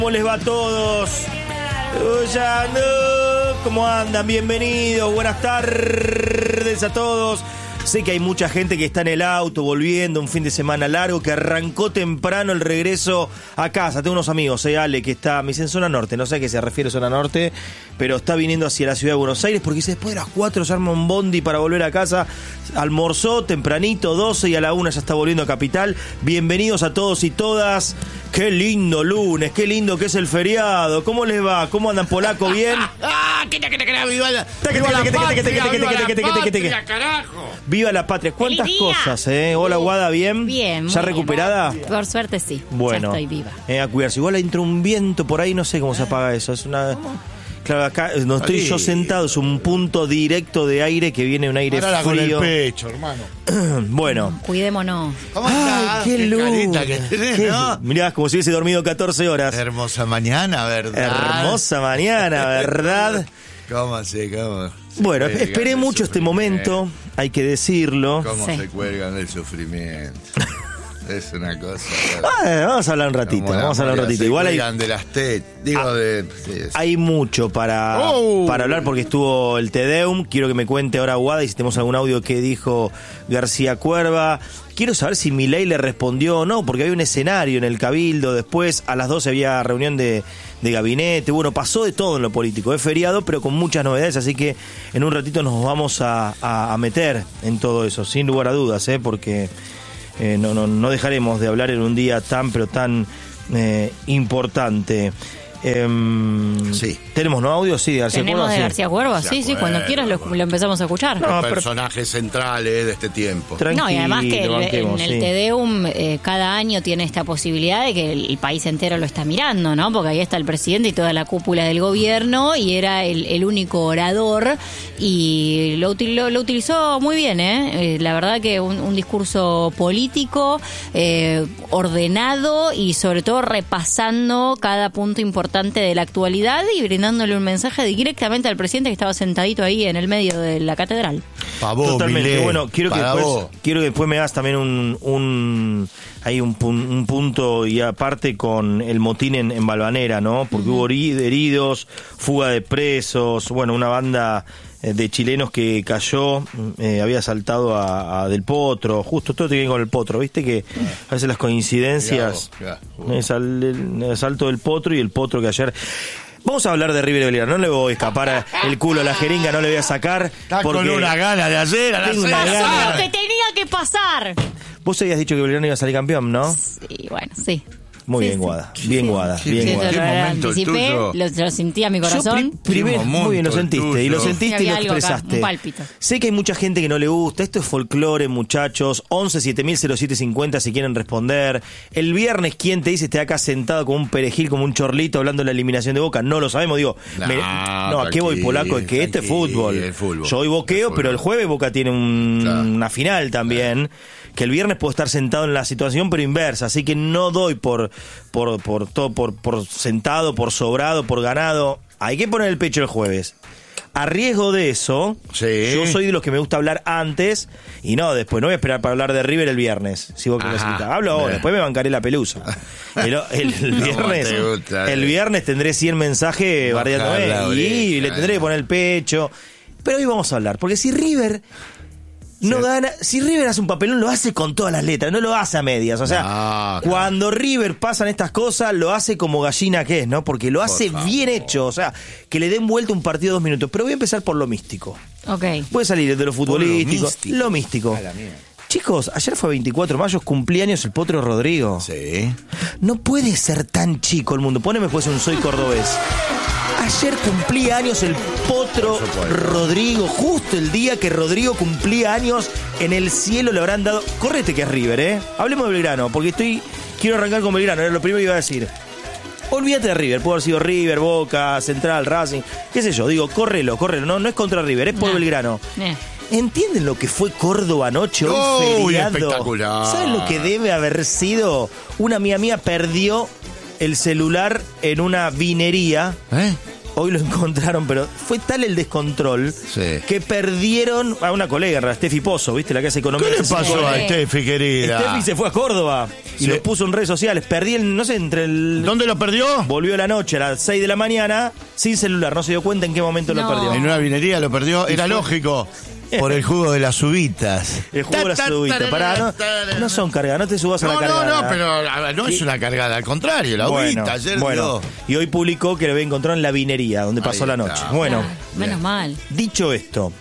¿Cómo les va a todos? ¿Cómo andan? Bienvenidos, buenas tardes a todos. Sé que hay mucha gente que está en el auto, volviendo, un fin de semana largo, que arrancó temprano el regreso a casa. Tengo unos amigos, Ale, que está, me dicen zona norte, no sé a qué se refiere zona norte, pero está viniendo hacia la ciudad de Buenos Aires, porque dice, después de las 4 se arma un bondi para volver a casa. Almorzó tempranito, 12 y a la 1 ya está volviendo a Capital. Bienvenidos a todos y todas. Qué lindo lunes, qué lindo que es el feriado. ¿Cómo les va? ¿Cómo andan, polaco? ¿Bien? ¡Viva la patria! ¿Cuántas cosas, Hola, Guada, ¿bien? Bien. ¿Ya recuperada? Por suerte sí. Bueno. Ya estoy viva. A cuidarse. Igual entra un viento por ahí, no sé cómo se apaga eso. Es una... Claro, acá no estoy yo sentado, es un punto directo de aire que viene un aire frío. Con el pecho, hermano. Bueno. Cuidémonos. ¿Cómo estás? ¡Qué luz! Carita que tenés, ¿no? Mirá, como si hubiese dormido 14 horas. Hermosa mañana, ¿verdad? Hermosa mañana, ¿verdad? ¿Cómo así? ¿Cómo? Bueno, esperé mucho este momento, hay que decirlo. ¿Cómo Sí. se cuelgan del sufrimiento? Es una cosa. Vamos a hablar un ratito, Igual hay... de las Hay mucho para hablar porque estuvo el Te Deum. Quiero que me cuente ahora Guada y si tenemos algún audio que dijo García Cuerva. Quiero saber si Milei le respondió o no, porque había un escenario en el Cabildo. Después a las 12 había reunión de gabinete. Bueno, pasó de todo en lo político. Es feriado, pero con muchas novedades, así que en un ratito nos vamos a meter en todo eso, sin lugar a dudas, porque no dejaremos de hablar en un día tan, pero tan importante. Sí. ¿Tenemos audio? Sí, de García ¿Tenemos Cuerva. de García Cuerva? Sí, cuando quieras lo empezamos a escuchar. No, personajes centrales de este tiempo. Tranquilo, No, y además que banquemos, en el Te Deum cada año tiene esta posibilidad de que el país entero lo está mirando, ¿no? Porque ahí está el presidente y toda la cúpula del gobierno y era el único orador y lo utilizó muy bien, ¿eh? La verdad que un discurso político ordenado y sobre todo repasando cada punto importante de la actualidad y brindándole un mensaje directamente al presidente que estaba sentadito ahí en el medio de la catedral. Totalmente. Milei, bueno, quiero que después me hagas también un punto y aparte con el motín en Valvanera, ¿no? Porque hubo heridos, fuga de presos, bueno, una banda de chilenos que cayó, había saltado a Del Potro, justo todo tiene que ver con el Potro, viste que a veces las coincidencias, el asalto del Potro y el Potro que ayer... Vamos a hablar de River y Belgrano, no le voy a escapar el culo a la jeringa, no le voy a sacar. Está con una gana de ayer a la Tengo una cena. gana. ¡Pasó lo que tenía que pasar! Vos habías dicho que Belgrano iba a salir campeón, ¿no? Sí, bueno, sí. Muy Sí, bien, sí. Guada. Bien, Guada. Sí, Bien, sí, Guada. ¿Qué momento el anticipé, tuyo? lo sentí a mi corazón. Muy bien, lo sentiste. Y lo sentiste y lo Había algo acá, expresaste. un pálpito. Sé que hay mucha gente que no le gusta. Esto es folclore, muchachos. 11-7000-0750 si quieren responder. El viernes, ¿quién te dice esté acá sentado como un perejil, como un chorlito, hablando de la eliminación de Boca? No lo sabemos. Digo, ¿a qué voy, polaco? Es que este es fútbol. Yo hoy boqueo, pero el jueves Boca tiene una final también. Que el viernes puedo estar sentado en la situación, pero inversa. Así que no doy por sentado, por sobrado, por ganado. Hay que poner el pecho el jueves. A riesgo de eso, yo soy de los que me gusta hablar antes y no después. No voy a esperar para hablar de River el viernes. Si vos querés citar. Hablo ahora, después me bancaré la pelusa. El viernes tendré 100 mensajes bardeándome y le tendré que poner el pecho. Pero hoy vamos a hablar, porque si River... no gana, si River hace un papelón lo hace con todas las letras, no lo hace a medias, o sea, cuando River pasan estas cosas lo hace como gallina que es, ¿no? Porque lo hace bien hecho, o sea, que le den vuelta un partido 2 minutos, pero voy a empezar por lo místico. Ok. Voy a salir de lo futbolístico, lo místico. Chicos, ayer fue 24 de mayo, cumpleaños el Potro Rodrigo. Sí. No puede ser tan chico el mundo, poneme pues un soy cordobés. Ayer cumplía años el Potro Rodrigo, justo el día que Rodrigo cumplía años, en el cielo le habrán dado... Correte que es River, Hablemos de Belgrano, porque quiero arrancar con Belgrano, era lo primero que iba a decir. Olvídate de River, puede haber sido River, Boca, Central, Racing, qué sé yo, digo, córrelo, no es contra River, es por Belgrano. ¿Entienden lo que fue Córdoba anoche? Hoy feriado. Espectacular. ¿Saben lo que debe haber sido? Una amiga mía perdió el celular en una vinería Hoy lo encontraron, pero fue tal el descontrol que perdieron a una colega, Steffi Pozo, ¿viste? La que hace economía. ¿Qué le pasó a Steffi, querida? Steffi se fue a Córdoba y lo puso en redes sociales. Perdí ¿Dónde lo perdió? Volvió a la noche, a las 6 de la mañana, sin celular. No se dio cuenta en qué momento lo perdió. En una vinería lo perdió. Era lógico. Por el jugo de las uvitas. El jugo de las uvitas. Pará, no son cargadas, no te subas a la cargada. No, pero no es una cargada, al contrario, la uvita ayer dio. Y hoy publicó que lo había encontrado en la vinería, donde pasó la noche. Bueno, menos mal. Dicho esto,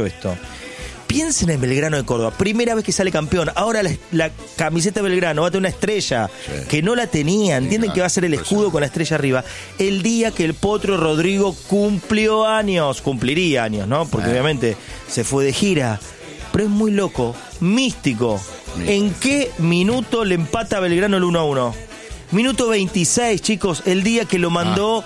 piensen en Belgrano de Córdoba, primera vez que sale campeón. Ahora la camiseta de Belgrano va a tener una estrella que no la tenía. Entienden que va a ser el escudo con la estrella arriba. El día que el Potro Rodrigo cumpliría años, ¿no? Porque obviamente se fue de gira. Pero es muy loco, místico. ¿En qué minuto le empata a Belgrano el 1-1? Minuto 26, chicos, el día que lo mandó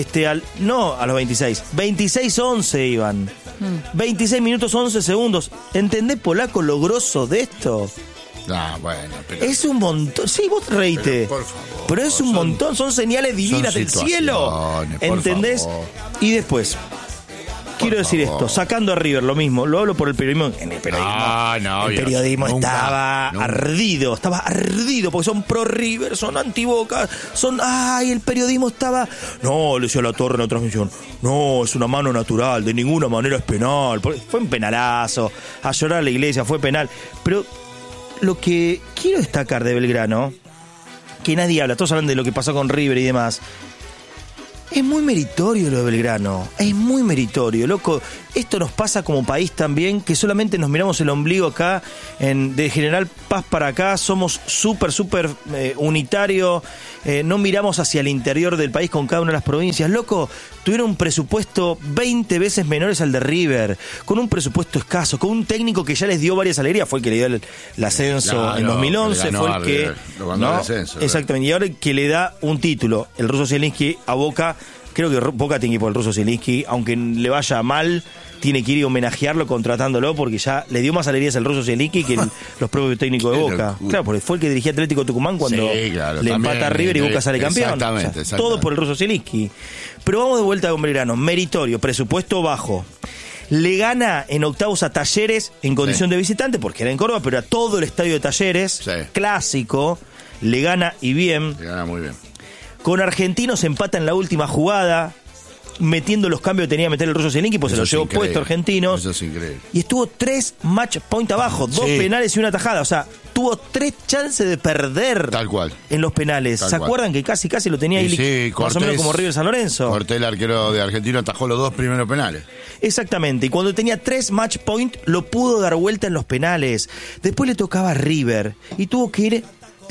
no a los 26, 26-11 iban. 26 minutos 11 segundos. ¿Entendés, polaco, lo grosso de esto? Bueno, pero... Es un montón. Sí, vos reíte. Pero, por favor, pero es un montón, son señales divinas del cielo. ¿Entendés? Y después, quiero decir esto, sacando a River, lo mismo, lo hablo por el periodismo. En el periodismo, el periodismo estaba ardido, porque son pro River, son anti Boca, el periodismo estaba, no, le decía La Torre en la transmisión, no, es una mano natural, de ninguna manera es penal, fue un penalazo, a llorar a la iglesia, fue penal, pero lo que quiero destacar de Belgrano, que nadie habla, todos hablan de lo que pasó con River y demás. Es muy meritorio lo de Belgrano, es muy meritorio, loco. Esto nos pasa como país también, que solamente nos miramos el ombligo acá, de General Paz para acá, somos súper unitario, no miramos hacia el interior del país con cada una de las provincias. Loco, tuvieron un presupuesto 20 veces menores al de River, con un presupuesto escaso, con un técnico que ya les dio varias alegrías, fue el que le dio el ascenso en 2011, fue el que... Lo mandó al ascenso. Exactamente, y ahora el que le da un título, el ruso Zielinski, a Boca. Creo que Boca tiene que ir por el ruso Zielinski, aunque le vaya mal, tiene que ir y homenajearlo contratándolo, porque ya le dio más alegrías al ruso Zielinski que los propios técnicos de Boca. Claro, porque fue el que dirigía Atlético Tucumán cuando le empata a River y Boca sale campeón. Exactamente. Todo por el ruso Zielinski. Pero vamos de vuelta con Belgrano. Meritorio, presupuesto bajo. Le gana en octavos a Talleres en condición de visitante, porque era en Córdoba, pero a todo el estadio de Talleres, clásico. Le gana y bien. Le gana muy bien. Con Argentinos empata en la última jugada, metiendo los cambios que tenía que meter el ruso Zielinski, pues se lo llevó puesto Argentinos. Eso es increíble. Y estuvo 3 match point abajo, 2 penales y una tajada. O sea, tuvo 3 chances de perder. Tal cual. En los penales. ¿Se acuerdan que casi lo tenía ahí? Más o menos como River San Lorenzo. Cortés, el arquero de Argentino, atajó los 2 primeros penales. Exactamente. Y cuando tenía 3 match point, lo pudo dar vuelta en los penales. Después le tocaba a River. Y tuvo que ir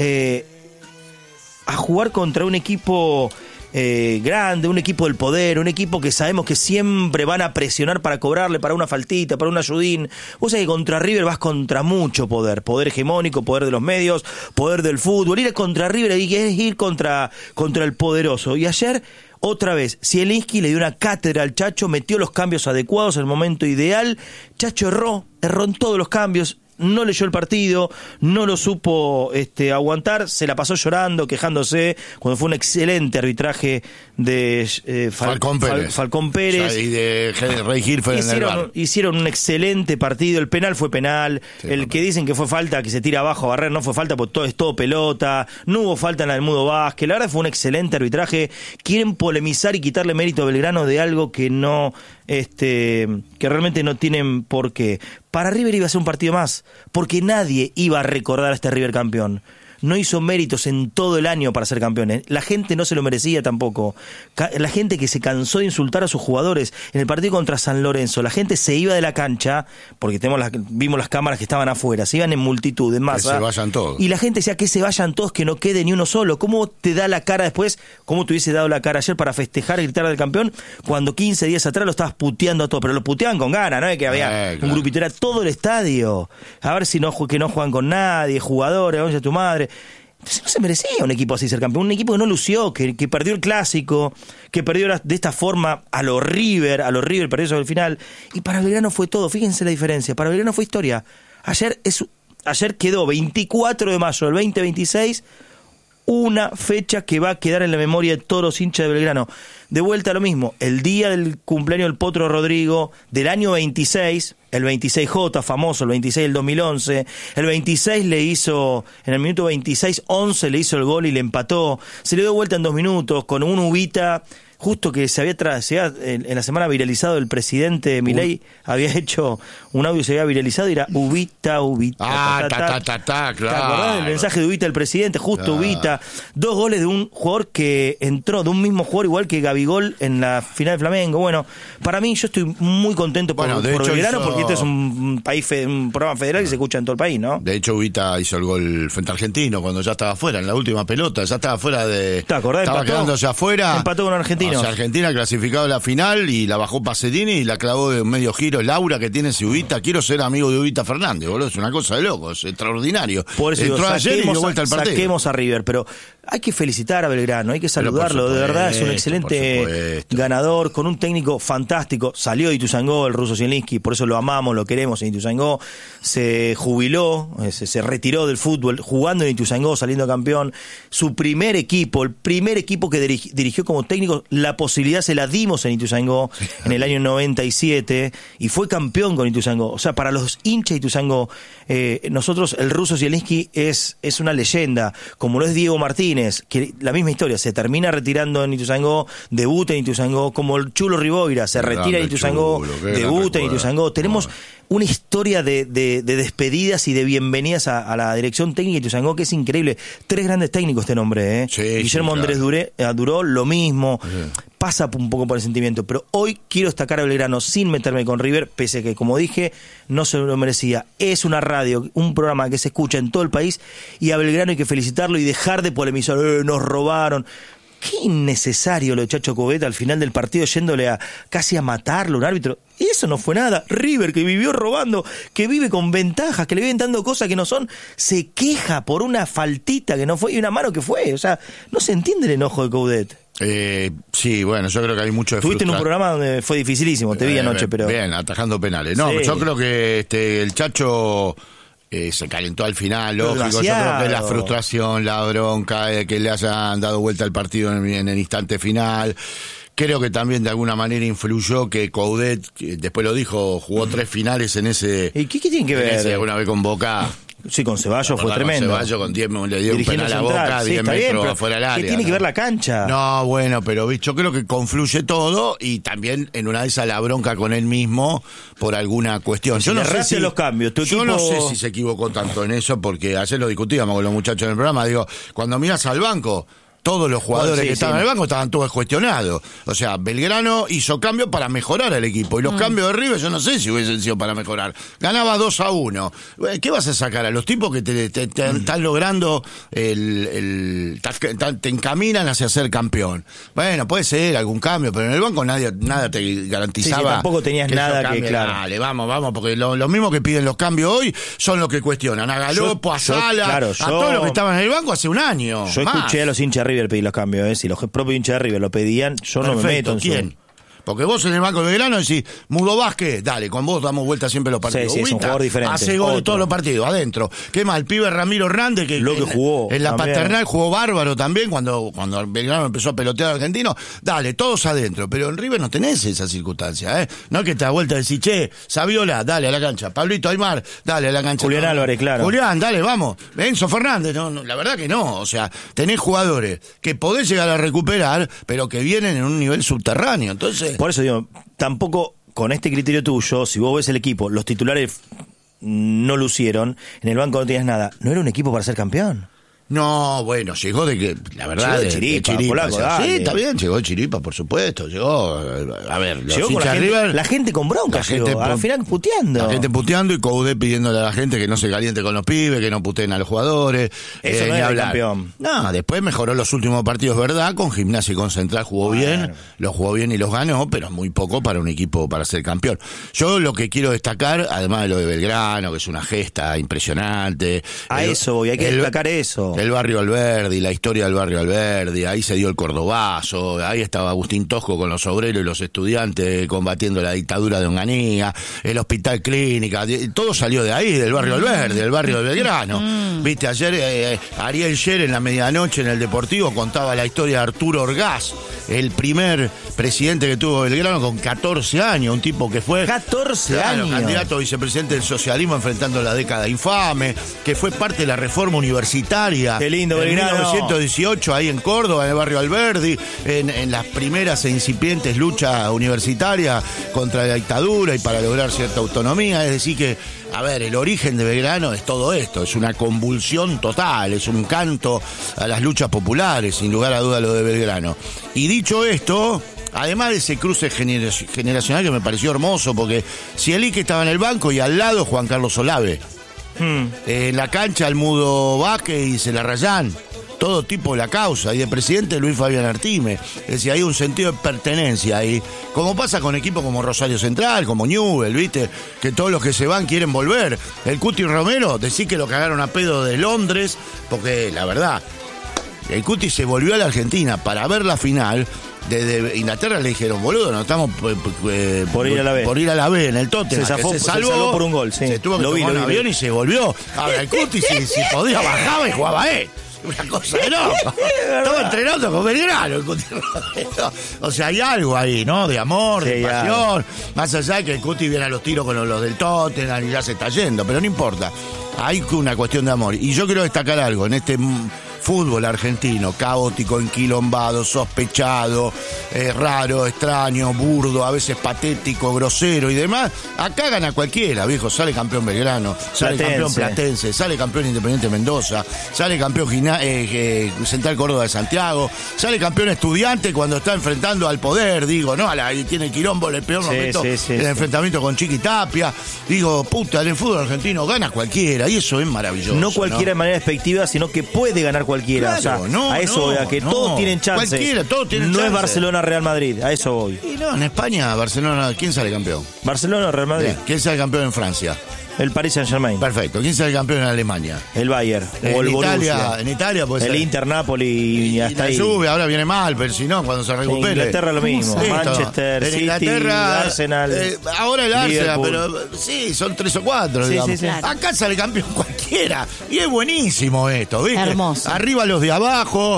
a jugar contra un equipo grande, un equipo del poder, un equipo que sabemos que siempre van a presionar para cobrarle, para una faltita, para un ayudín. Vos sabés que contra River vas contra mucho poder hegemónico, poder de los medios, poder del fútbol. Ir contra River es ir contra el poderoso. Y ayer, otra vez, Zielinski le dio una cátedra al Chacho, metió los cambios adecuados en el momento ideal. Chacho erró en todos los cambios. No leyó el partido, no lo supo aguantar, se la pasó llorando, quejándose, cuando fue un excelente arbitraje de Falcón Pérez. Y de Rey Hirfer en el bar. Hicieron un excelente partido, el penal fue penal, que dicen que fue falta, que se tira abajo a barrer, no fue falta, porque es todo pelota, no hubo falta en la del Mudo Vázquez, la verdad fue un excelente arbitraje. Quieren polemizar y quitarle mérito a Belgrano de algo que no... que realmente no tienen por qué. Para River iba a ser un partido más, porque nadie iba a recordar a este River campeón. No hizo méritos en todo el año para ser campeón. La gente no se lo merecía tampoco. La gente que se cansó de insultar a sus jugadores en el partido contra San Lorenzo, la gente se iba de la cancha, porque vimos las cámaras que estaban afuera, se iban en multitud, en masa. Que se vayan todos. Y la gente decía que se vayan todos, que no quede ni uno solo. ¿Cómo te da la cara después? ¿Cómo te hubiese dado la cara ayer para festejar y gritar del campeón cuando 15 días atrás lo estabas puteando a todos? Pero lo puteaban con ganas, ¿no? Que había un grupito, era todo el estadio. A ver si que no juegan con nadie, jugadores, oye a tu madre. No se merecía un equipo así ser campeón, un equipo que no lució, que perdió el clásico, que perdió de esta forma a lo River perdió sobre el final. Y para Belgrano fue todo, fíjense la diferencia, para Belgrano fue historia. Ayer quedó 24 de mayo del 2026, una fecha que va a quedar en la memoria de todos los hinchas de Belgrano. De vuelta a lo mismo, el día del cumpleaños del Potro Rodrigo, del año 26, el 26J, famoso, el 26 del 2011, el 26 le hizo, en el minuto 26-11 le hizo el gol y le empató, se le dio vuelta en 2 minutos, con un Ubita, justo que se había en la semana viralizado el presidente Milei, había hecho un audio, se había viralizado y era Ubita. Claro. ¿Te acordás del mensaje de Ubita, el presidente? Justo Ubita. 2 goles de un jugador que entró, de un mismo jugador, igual que Gabigol en la final de Flamengo. Bueno, para mí, yo estoy muy contento por Belgrano, porque este es un país, un programa federal que se escucha en todo el país, ¿no? De hecho, Ubita hizo el gol frente a Argentino cuando ya estaba afuera, en la última pelota, ya estaba fuera de... ¿Te acordás? Estaba quedándose afuera. Empató con Argentino. O sea, Argentina clasificado a la final y la bajó Pacerini y la clavó de un medio giro. Laura, que tiene ese Ubita, quiero ser amigo de Ubita Fernández, boludo, es una cosa de locos, extraordinario. Por eso entró ayer y dio vuelta al partido. Saquemos a River, pero hay que felicitar a Belgrano, hay que saludarlo, de verdad, es un excelente ganador, con un técnico fantástico. Salió de Ituzaingó, el ruso Zielinski, por eso lo amamos, lo queremos en Ituzaingó. Se jubiló, se retiró del fútbol, jugando en Ituzaingó, saliendo campeón. Su primer equipo, el primer equipo que dirigió como técnico, la posibilidad se la dimos en Ituzaingó en el año 97 y fue campeón con Ituzaingó. O sea, para los hinchas de Ituzaingó, nosotros, el ruso Zielinski es una leyenda, como lo es Diego Martínez, que la misma historia, se termina retirando en Ituzaingó, debuta en Ituzaingó, como el Chulo Riboira, se retira en Ituzaingó, debuta en Ituzaingó. Tenemos una historia de despedidas y de bienvenidas a la dirección técnica de Ituzaingó que es increíble. 3 grandes técnicos este nombre, ¿eh? Sí, Guillermo Andrés Duró, lo mismo. Sí. Pasa un poco por el sentimiento, pero hoy quiero destacar a Belgrano sin meterme con River, pese a que, como dije, no se lo merecía. Es una radio, un programa que se escucha en todo el país y a Belgrano hay que felicitarlo y dejar de polemizar, nos robaron. Qué innecesario lo de Chacho Coudet al final del partido yéndole casi a matarlo, un árbitro. Y eso no fue nada. River, que vivió robando, que vive con ventajas, que le vienen dando cosas que no son, se queja por una faltita que no fue y una mano que fue. O sea, no se entiende el enojo de Coudet. Sí, bueno, yo creo que hay mucho de Tuviste en un programa donde fue dificilísimo, te vi anoche, pero... Bien, atajando penales. No, sí. Yo creo que el Chacho... se calentó al final, lógico. Yo creo que la frustración, la bronca, que le hayan dado vuelta al partido en el instante final. Creo que también de alguna manera influyó que Coudet, después lo dijo, jugó 3 finales en ese... ¿Y qué tiene que ver? Alguna vez con Boca. Sí, con Ceballos fue tremendo. Con Ceballos, con 10 le dio un penal a Boca, 10 metros afuera del área. ¿Qué tiene que ver la cancha? No, bueno, pero yo creo que confluye todo y también en una de esas la bronca con él mismo por alguna cuestión. Yo no sé si los cambios. Yo no sé si se equivocó tanto en eso, porque ayer lo discutíamos con los muchachos en el programa. Digo, cuando miras al banco, todos los jugadores que estaban en el banco estaban todos cuestionados. O sea, Belgrano hizo cambios para mejorar al equipo. Y los cambios de River, yo no sé si hubiesen sido para mejorar. Ganaba 2-1. ¿Qué vas a sacar? A los tipos que te están logrando te encaminan hacia ser campeón. Bueno, puede ser algún cambio, pero en el banco nada te garantizaba. Sí, tampoco tenías nada que, claro. Dale, vamos, porque los mismos que piden los cambios hoy son los que cuestionan. A Galopo, a Sala, a todos los que estaban en el banco hace un año. Yo escuché a los hinchas de River pedir los cambios, si los propios hinchas de River lo pedían, yo no me meto en ¿quién? Porque vos en el banco de Belgrano decís, Mudo Vázquez, dale, con vos damos vuelta siempre los partidos. Sí, es un jugador diferente. Hace goles todos los partidos, adentro. ¿Qué más? El pibe Ramiro Hernández, que jugó en la también. Paternal jugó bárbaro también, cuando Belgrano empezó a pelotear al argentino. Dale, todos adentro. Pero en River no tenés esa circunstancia, ¿eh? No es que te da vuelta decís, che, Saviola, dale a la cancha. Pablito Aymar, dale a la cancha. Julián Álvarez, claro. Julián, dale, vamos. Enzo Fernández, no, la verdad que no. O sea, tenés jugadores que podés llegar a recuperar, pero que vienen en un nivel subterráneo. Entonces... Por eso digo, tampoco con este criterio tuyo, si vos ves el equipo, los titulares no lucieron, en el banco no tenías nada, ¿no era un equipo para ser campeón? No, bueno, llegó de que, la verdad, de Chiripa, polaco, sí, está bien, llegó de Chiripa, por supuesto, llegó, a ver, los llegó hinchas la gente con bronca, a la final puteando. La gente puteando y Coudet pidiéndole a la gente que no se caliente con los pibes, que no puteen a los jugadores. Eso no era el campeón. No, después mejoró los últimos partidos, ¿verdad? Con Gimnasia y con Central jugó bien, los jugó bien y los ganó, pero muy poco para un equipo para ser campeón. Yo lo que quiero destacar, además de lo de Belgrano, que es una gesta impresionante. Eso voy, hay que destacar eso. El barrio Alberdi, la historia del barrio Alberdi, ahí se dio el Cordobazo, ahí estaba Agustín Tosco con los obreros y los estudiantes combatiendo la dictadura de Onganía, el Hospital Clínica, todo salió de ahí, del barrio Alberdi, del barrio de Belgrano. Viste, ayer Ariel Sher en la medianoche en el Deportivo contaba la historia de Arturo Orgaz, el primer presidente que tuvo Belgrano con 14 años, un tipo que fue 14 años. Candidato a vicepresidente del socialismo enfrentando la década infame, que fue parte de la reforma universitaria. Qué lindo, en Belgrano. 1918, ahí en Córdoba, en el barrio Alberdi, en las primeras e incipientes luchas universitarias contra la dictadura y para lograr cierta autonomía. Es decir que, a ver, el origen de Belgrano es todo esto, es una convulsión total, es un canto a las luchas populares, sin lugar a duda lo de Belgrano. Y dicho esto, además de ese cruce generacional que me pareció hermoso, porque Cielique estaba en el banco y al lado Juan Carlos Olave. En la cancha el Mudo Vázquez y Celarrayán. Todo tipo de la causa. Y de presidente Luis Fabián Artime. Es decir, hay un sentido de pertenencia ahí. Como pasa con equipos como Rosario Central, como Newell, ¿viste? Que todos los que se van quieren volver. El Cuti Romero, decir que lo cagaron a pedo de Londres, porque la verdad, el Cuti se volvió a la Argentina para ver la final. Desde Inglaterra le dijeron, boludo, no estamos por ir a la B. Por ir a la B en el Tottenham. Se salvó por un gol, sí. Se tuvo que tomar un avión y se volvió. Ahora el Cuti, si podía, bajaba y jugaba él. Una cosa de loco. Estaba entrenando con Belgrano el Cuti Romero. O sea, hay algo ahí, ¿no? De amor, de pasión. Más allá de que el Cuti viene a los tiros con los del Tottenham y ya se está yendo, pero no importa. Hay una cuestión de amor. Y yo quiero destacar algo en este fútbol argentino, caótico, enquilombado, sospechado, raro, extraño, burdo, a veces patético, grosero y demás. Acá gana cualquiera, viejo. Sale campeón Belgrano, sale campeón Platense, sale campeón Independiente Mendoza, sale campeón Central Córdoba de Santiago, sale campeón Estudiante cuando está enfrentando al poder, digo, ¿no? Tiene quilombo en el peor momento el enfrentamiento con Chiqui Tapia. Digo, puta, en el fútbol argentino gana cualquiera y eso es maravilloso. No cualquiera de manera despectiva, sino que puede ganar cualquiera. Claro, o sea, a eso voy, a que todos tienen chance. Cualquiera, todos tienen no chance. Es Barcelona-Real Madrid, a eso voy. Y no, en España, Barcelona, ¿quién sale campeón? Barcelona-Real Madrid. Bien. ¿Quién sale campeón en Francia? El Paris Saint-Germain. Perfecto. ¿Quién sale campeón en Alemania? El Bayern. O el Borussia. En Italia puede ser. El Inter, Napoli y hasta ahí. Sube, ahora viene mal, pero si no, cuando se recupere. En Inglaterra lo mismo. Listo. Manchester, en City, Inglaterra, Arsenal. Ahora el Arsenal, Liverpool. pero sí, son 3 o 4, digamos. Sí. Acá sale campeón cualquiera. Y es buenísimo esto, ¿viste? Hermoso. Arriba los de abajo,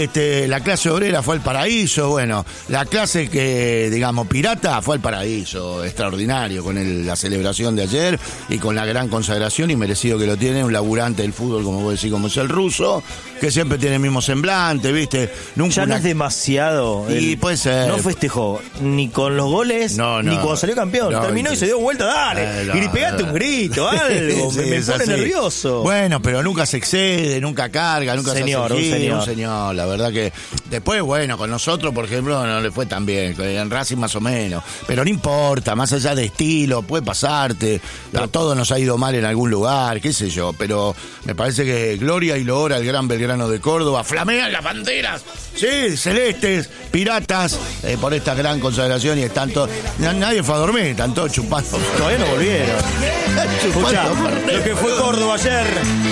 la clase obrera fue al paraíso, bueno, la clase que, digamos, pirata fue al paraíso, extraordinario, con la celebración de ayer y con la gran consagración y merecido que lo tiene un laburante del fútbol, como vos decís, como es el ruso, que siempre tiene el mismo semblante, ¿viste? Nunca ya no es demasiado. Y puede ser. No festejó ni con los goles, ni cuando salió campeón. Terminó y se dio vuelta, dale. Y pegate un grito, algo. me pone nervioso. Bueno, pero nunca se excede, nunca carga, nunca se hace un señor. La verdad que después, bueno, con nosotros, por ejemplo, no le fue tan bien. En Racing más o menos. Pero no importa, más allá de estilo, puede pasarte. A todos nos ha ido mal en algún lugar, qué sé yo. Pero me parece que gloria y loor al gran Belgrano de Córdoba. Flamean las banderas, sí, celestes, piratas, por esta gran consagración y están todos. Nadie fue a dormir, están todos chupando. Todavía no volvieron. Escuchá, lo que fue Córdoba ayer.